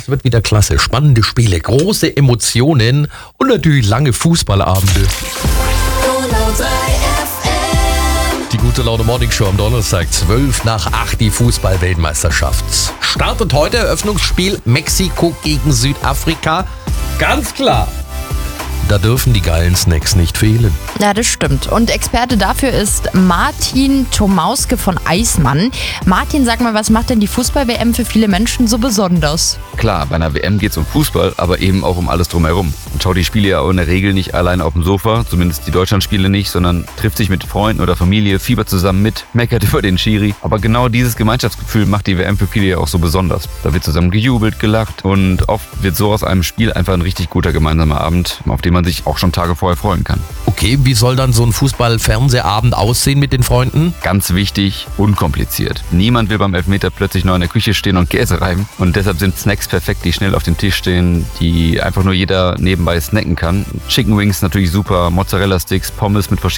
Das wird wieder klasse. Spannende Spiele, große Emotionen und natürlich lange Fußballabende. Die gute Laune Morning Show am Donnerstag, 7:55, die Fußball-Weltmeisterschaft. Startet heute Eröffnungsspiel Mexiko gegen Südafrika. Ganz klar. Da dürfen die geilen Snacks nicht fehlen. Ja, das stimmt. Und Experte dafür ist Martin Tomauske von Eismann. Martin, sag mal, was macht denn die Fußball-WM für viele Menschen so besonders? Klar, bei einer WM geht es um Fußball, aber eben auch um alles drumherum. Man schaut die Spiele ja auch in der Regel nicht allein auf dem Sofa, zumindest die Deutschlandspiele nicht, sondern trifft sich mit Freunden oder Familie, fiebert zusammen mit, meckert über den Schiri. Aber genau dieses Gemeinschaftsgefühl macht die WM für viele ja auch so besonders. Da wird zusammen gejubelt, gelacht und oft wird so aus einem Spiel einfach ein richtig guter gemeinsamer Abend, auf den man sich auch schon Tage vorher freuen kann. Okay, wie soll dann so ein Fußball-Fernsehabend aussehen mit den Freunden? Ganz wichtig, unkompliziert. Niemand will beim Elfmeter plötzlich noch in der Küche stehen und Käse reiben. Und deshalb sind Snacks perfekt, die schnell auf dem Tisch stehen, die einfach nur jeder nebenbei snacken kann. Chicken Wings natürlich super, Mozzarella-Sticks, Pommes mit verschiedenen